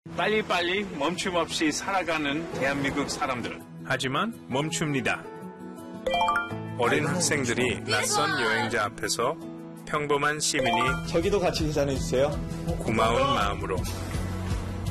빨리빨리 멈춤 없이 살아가는 대한민국 사람들. 하지만 멈춥니다. 어린 학생들이 낯선 여행자 앞에서 평범한 시민이 저기도 같이 계산해 주세요. 고마운 마음으로